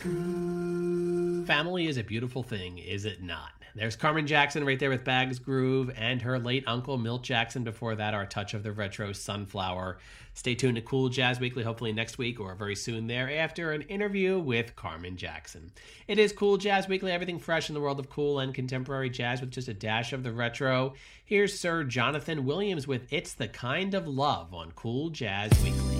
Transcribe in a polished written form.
Family is a beautiful thing, is it not? There's Carmen Jackson right there with Bags Groove, and her late uncle Milt Jackson before that, our touch of the retro Sunflower. Stay tuned to Cool Jazz Weekly, hopefully next week or very soon thereafter, an interview with Carmen Jackson. It is Cool Jazz Weekly, everything fresh in the world of cool and contemporary jazz with just a dash of the retro. Here's Sir Jonathan Williams with It's the Kind of Love on Cool Jazz Weekly.